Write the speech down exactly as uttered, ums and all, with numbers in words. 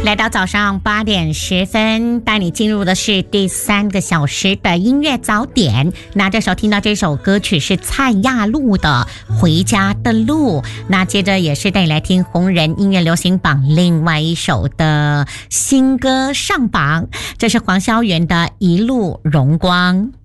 来到早上八点十分，带你进入的是第三个小时的音乐早点。那这时候听到这首歌曲是蔡亚璐的《回家的路》，那接着也是带你来听红人音乐流行榜另外一首的新歌上榜，这是黄霄元的《一路荣光》。